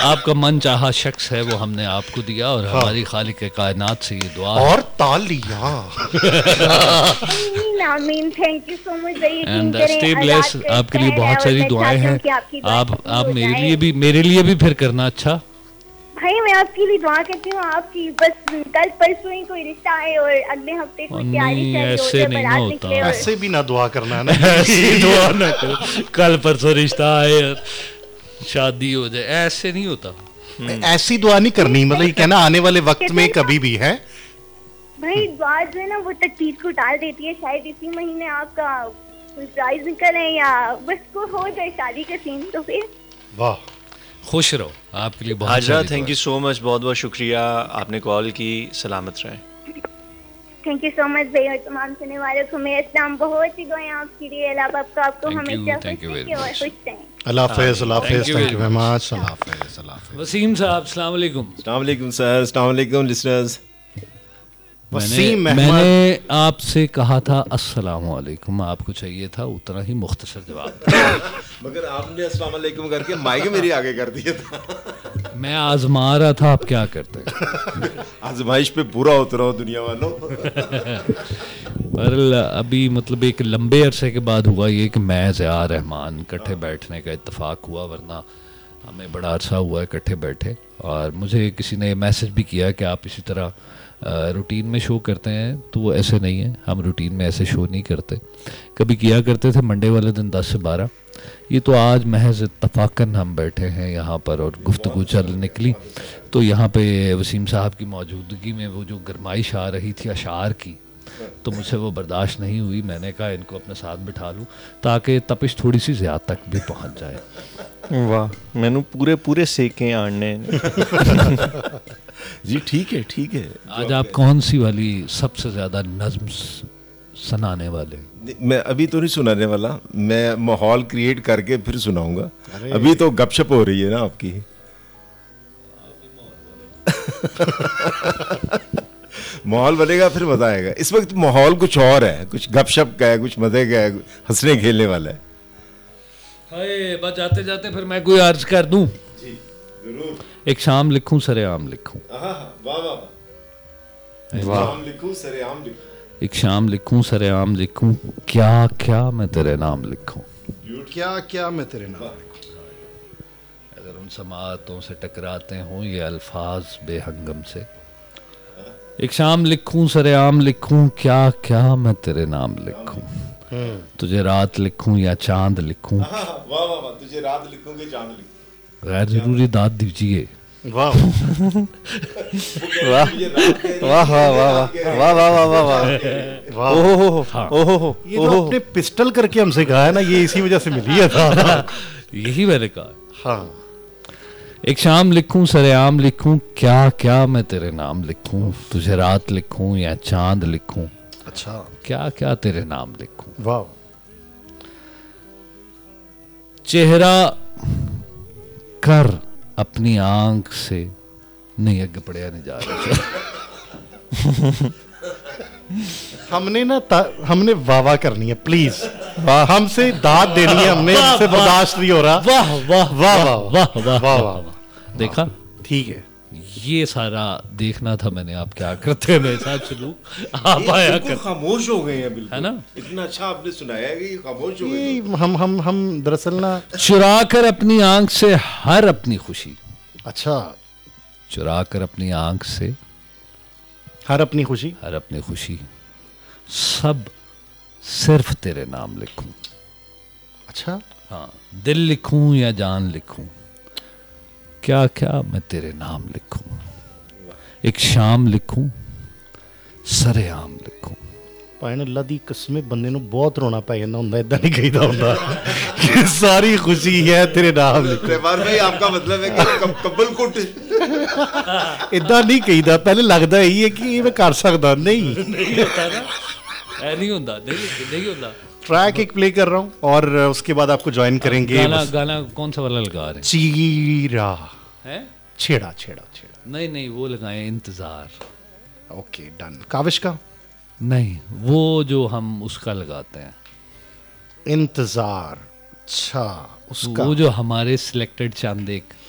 आपका मन चाहा शख्स है वो हमने आपको दिया और हमारी खालिक के कायनात से ये दुआ है। और तालियां। आमीन, thank you so much. And stay bless, आपके लिए बहुत सारी दुआएं हैं। आप मेरे लिए भी फिर करना। अच्छा भाई, मैं आपके लिए दुआ करती हूँ, आपकी बस कल परसों ही कोई रिश्ता आए और अगले हफ्ते कोई तैयारी चल रही हो, ऐसे नहीं बारात होता। निकले और ऐसे भी ना दुआ करना है ना। ऐसी दुआ ना करो, कल परसों रिश्ता आए और शादी हो जाए, ऐसे नहीं होता। ऐसी दुआ नहीं करनी, मतलब ये कहना आने वाले वक्त में कभी भी है। भाई दुआ जो है ना वो तकदीर को टाल देती है। शायद इसी महीने आपका सरप्राइज निकले या बस को हो जाए शादी का सीन, तो फिर वाह, खुश रहो। आपके लिए बहुत हाजरा, सारी थैंक यू सो मच, बहुत बहुत शुक्रिया, आपने कॉल की। सलामत रहें। थैंक यू सो मच भाई, और तमाम सुनने वालों को मेरे इस्लाम बहुत सी दुआएं आपके लिए। अल्लाह पाक आपको Thank you, हमेशा thank you खुश very रखे और much. खुश रहें। अल्लाह हाफिज़, अल्लाह हाफिज़, Thank you thank you very very much, अल्लाह हाफिज़, अल्लाह हाफिज़। वसीम साहब, अस्सलाम वालेकुम। अस्सलाम वालेकुम सर, अस्सलाम वालेकुम लिसनर्स। वसीम मैंने आपसे कहा था अस्सलाम वालेकुम, आपको चाहिए था उतना ही मुख्तसर जवाब। मगर आपने अस्सलाम वालेकुम करके माइक मेरी आगे कर दिया था। मैं आजमा रहा था, आप क्या करते आजमाइश पे पूरा उतरा हूँ दुनिया वालों। पर अभी मतलब एक लंबे अरसे के बाद हुआ ये कि मैं ज़िया रहमान इकट्ठे बैठने का इत्तेफाक हुआ, वरना हमें बड़ा अरसा हुआ है इकट्ठे बैठे। और मुझे किसी ने मैसेज भी किया कि आप इसी तरह रूटीन में शो करते हैं, तो वो ऐसे नहीं है, हम रूटीन में ऐसे शो नहीं करते। कभी किया करते थे मंडे वाले दिन 10 से 12, ये तो आज महज इत्तफाकन हम बैठे हैं यहाँ पर और गुफ्तगू चल निकली, तो यहाँ पे वसीम साहब की मौजूदगी में वो जो गरमाइश आ रही थी अशार की, तो मुझसे वो बर्दाश्त नहीं हुई। मैंने कहा इनको अपने साथ बिठा लूँ ताकि तपिश थोड़ी सी ज़्यादा तक भी पहुँच जाए। वाह, मैनू पूरे पूरे सेके आने। जी ठीक है, ठीक है। आज आप कौन सी वाली सबसे ज़्यादा नज्म सुनाने वाले? मैं अभी तो नहीं सुनाने वाला, मैं माहौल क्रिएट करके फिर सुनाऊंगा। अभी तो गपशप हो रही है ना आपकी। माहौल बनेगा फिर मजा आएगा। इस वक्त माहौल कुछ और है, कुछ गपशप का है, कुछ मजे का है, हंसने खेलने वाला है। हाय, बस जाते जाते फिर मैं कोई अर्ज कर दूं। जी जरूर। एक शाम लिखूं सरेआम लिखूं, वाह वाह वाह, लिखूं सरेआम लिखूं, एक शाम लिखूं सरेआम लिखूं, क्या क्या मैं तेरे नाम लिखूं, क्या क्या मैं तेरे नाम। अगर उन समातों से टकराते हों ये अल्फाज बेहंगम से। एक शाम लिखूं सरेआम लिखूं, क्या क्या मैं तेरे नाम लिखूं, तुझे रात लिखूं या चांद लिखूं। वाह वाह वाह, तुझे रात लिखूंगे चांद लिखूं। गैर जरूरी दाद दीजिए। वाह वाह वाह वाह वाह वाह वाह वाह वाह। वाह, ओहो, ये तो आपने पिस्टल करके हमसे कहा है ना, ये इसी वजह से मिली है था। यही मैंने कहा। हाँ, एक शाम लिखूं सरेआम लिखूं, क्या क्या मैं तेरे नाम लिखूं, तुझे रात लिखूं या चांद लिखूं, अच्छा, क्या क्या तेरे नाम लिखूं। वाह, चेहरा कर अपनी आंख से, नहीं अगे पढ़िया नहीं जा रहा। हमने वाह करनी है प्लीज, हमसे दाद देनी है, हमने इससे बर्दाश्त नहीं हो रहा। वाह वाह वाह वाह वाह वाह वाह वाह। देखा, ठीक है, ये सारा देखना था मैंने, आप क्या करते हैं मेरे साथ सलूक। आप आया बिल्कुल कर, खामोश हो गए हैं, बिल्कुल है ना? इतना अच्छा आपने सुनाया है कि ये खामोश हो गए। ये हम दरअसल ना, चुरा कर अपनी आंख से हर अपनी खुशी, अच्छा, चुरा कर अपनी आंख से हर अपनी खुशी, हर अपनी खुशी, सब सिर्फ तेरे नाम लिखूं। अच्छा, हाँ, दिल लिखूं या जान लिखूं, क्या क्या मैं तेरे नाम लिखूं। एक शाम लिखूं सरेआम लिखूं। ਭਾਣ ਅੱਲਾ ਦੀ ਕਸਮ ਬੰਦੇ ਨੂੰ ਬਹੁਤ ਰੋਣਾ ਪੈ ਜਾਂਦਾ ਹੁੰਦਾ, ਇਦਾਂ ਨਹੀਂ ਕਹੀਦਾ ਹੁੰਦਾ ਕਿ ਸਾਰੀ ਖੁਸ਼ੀ ਹੈ ਤੇਰੇ ਨਾਮ ਲਿਖ। रहमान भाई, आपका मतलब है कि कब्बल कुट ਇਦਾਂ ਨਹੀਂ ਕਹੀਦਾ, ਪਹਿਲੇ ਲੱਗਦਾ ਇਹੀ ਹੈ ਕਿ ਇਹ ਮੈਂ ਕਰ ਸਕਦਾ, नहीं नहीं होता ना, नहीं होता, नहीं होता। ट्रैक एक प्ले कर रहा हूँ और उसके बाद आपको ज्वाइन करेंगे। गाना कौन सा वाला लगा रहे हैं? चीरा हैं? छेड़ा छेड़ा छेड़ा, नहीं वो लगाए इंतजार। Okay done. काविश का नहीं, वो जो हम उसका लगाते हैं, इंतजार। अच्छा, उसका वो जो हमारे सिलेक्टेड चंद एक